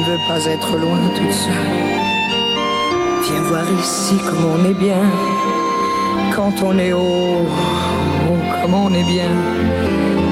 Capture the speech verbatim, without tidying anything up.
veux pas être loin toute seule. Viens voir ici comme on est bien. Quand on est haut, oh, comme on est bien.